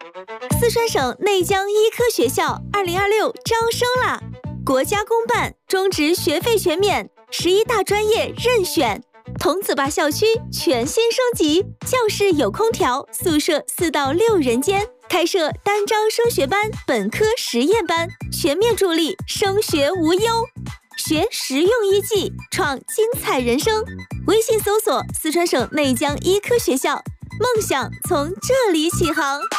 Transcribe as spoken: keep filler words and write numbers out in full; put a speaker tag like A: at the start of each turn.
A: 四川省内江医科学校二零二六招生啦！国家公办，中职学费全免，十一大专业任选。桐梓坝校区全新升级，教室有空调，宿舍四到六人间，开设单招升学班、本科实验班，全面助力升学无忧。学实用医技，创精彩人生。微信搜索四川省内江医科学校，梦想从这里起航。